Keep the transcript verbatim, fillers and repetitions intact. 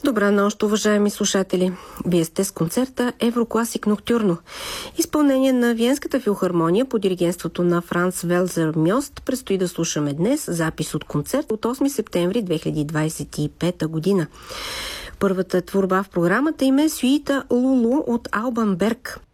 Добра нощ, уважаеми слушатели! Вие сте с концерта Еврокласик Ноктюрно. Изпълнение на Виенската филхармония по диригентството на Франц Велзер Мьост предстои да слушаме днес запис от концерт от осми септември две хиляди двадесет и пета година. Първата творба в програмата им е сюита Лулу от Албан Берг.